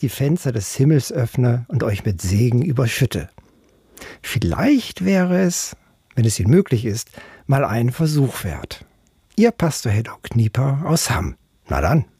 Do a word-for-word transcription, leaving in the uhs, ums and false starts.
die Fenster des Himmels öffne und euch mit Segen überschütte. Vielleicht wäre es, wenn es Ihnen möglich ist, mal einen Versuch wert. Ihr Pastor Hedok Knieper aus Hamm. Na dann.